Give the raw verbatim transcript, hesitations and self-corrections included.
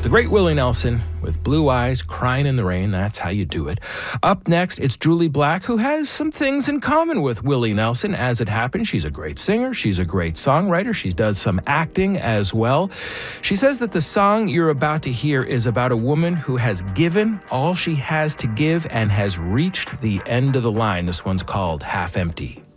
the great Willie Nelson with Blue Eyes, Crying in the Rain. That's how you do it. Up next, it's Julie Black, who has some things in common with Willie Nelson. As it happens, she's a great singer. She's a great songwriter. She does some acting as well. She says that the song you're about to hear is about a woman who has given all she has to give and has reached the end of the line. This one's called Half Empty.